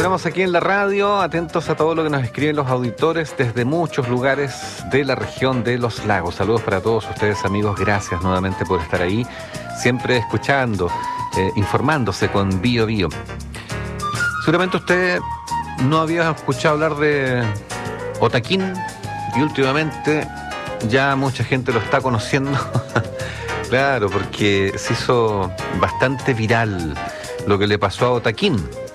Estamos aquí en la radio, atentos a todo lo que nos escriben los auditores desde muchos lugares de la región de Los Lagos. Saludos para todos ustedes, amigos. Gracias nuevamente por estar ahí, siempre escuchando, informándose con Bio Bio. Seguramente usted no había escuchado hablar de Otaquín y últimamente ya mucha gente lo está conociendo. Claro, porque se hizo bastante viral lo que le pasó a Otaquín.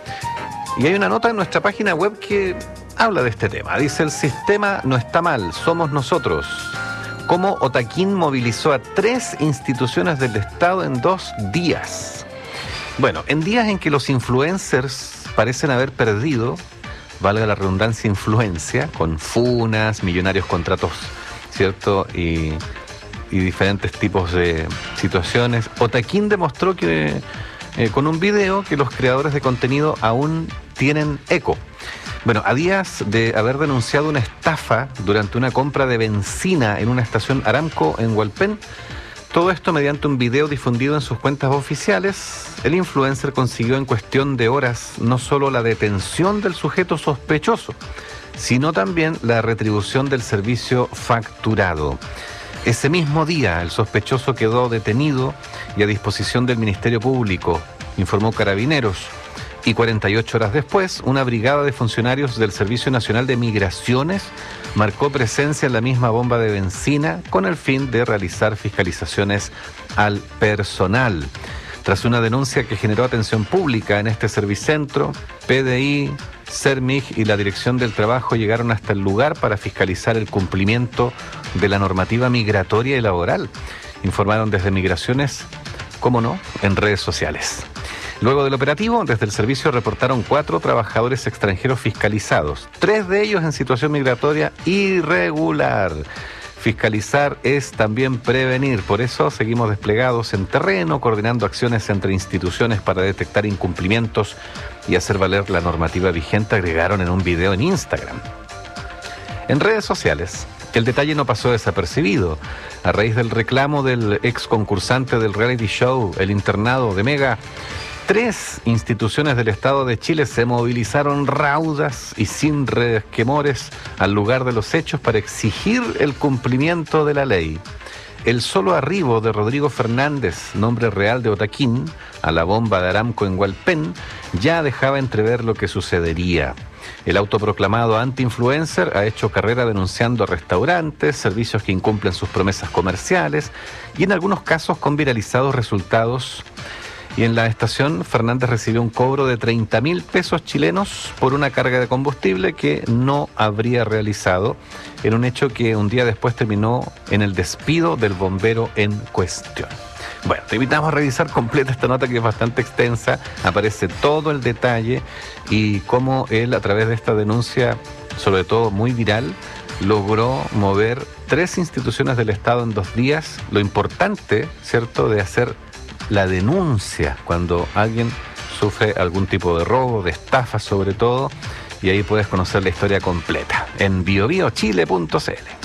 Y hay una nota en nuestra página web que habla de este tema. Dice: el sistema no está mal, somos nosotros. Cómo Otaquín movilizó a 3 instituciones del Estado en 2 días. Bueno, en días en que los influencers parecen haber perdido, valga la redundancia, influencia, con funas, millonarios contratos, ¿cierto? Y diferentes tipos de situaciones, Otaquín demostró que con un video que los creadores de contenido aún tienen eco. Bueno, a días de haber denunciado una estafa durante una compra de benzina en una estación Aramco en Hualpén, todo esto mediante un video difundido en sus cuentas oficiales, el influencer consiguió en cuestión de horas no solo la detención del sujeto sospechoso, sino también la retribución del servicio facturado. Ese mismo día, el sospechoso quedó detenido y a disposición del Ministerio Público, informó Carabineros, y 48 horas después, una brigada de funcionarios del Servicio Nacional de Migraciones marcó presencia en la misma bomba de benzina con el fin de realizar fiscalizaciones al personal. Tras una denuncia que generó atención pública en este servicentro, PDI, CERMIG y la Dirección del Trabajo llegaron hasta el lugar para fiscalizar el cumplimiento de la normativa migratoria y laboral. Informaron desde Migraciones, cómo no, en redes sociales. Luego del operativo, desde el servicio reportaron 4 trabajadores extranjeros fiscalizados, 3 de ellos en situación migratoria irregular. Fiscalizar es también prevenir, por eso seguimos desplegados en terreno, coordinando acciones entre instituciones para detectar incumplimientos y hacer valer la normativa vigente, agregaron en un video en Instagram. En redes sociales, el detalle no pasó desapercibido. A raíz del reclamo del ex concursante del reality show El Internado de Mega, 3 instituciones del Estado de Chile se movilizaron raudas y sin resquemores al lugar de los hechos para exigir el cumplimiento de la ley. El solo arribo de Rodrigo Fernández, nombre real de Otaquín, a la bomba de Aramco en Hualpén, ya dejaba entrever lo que sucedería. El autoproclamado anti-influencer ha hecho carrera denunciando restaurantes, servicios que incumplen sus promesas comerciales y en algunos casos con viralizados resultados. Y en la estación, Fernández recibió un cobro de 30.000 pesos chilenos por una carga de combustible que no habría realizado, en un hecho que un día después terminó en el despido del bombero en cuestión. Bueno, te invitamos a revisar completa esta nota, que es bastante extensa, aparece todo el detalle y cómo él, a través de esta denuncia, sobre todo muy viral, logró mover 3 instituciones del Estado en 2 días. Lo importante, ¿cierto?, de hacer la denuncia cuando alguien sufre algún tipo de robo, de estafa sobre todo, y ahí puedes conocer la historia completa en biobiochile.cl.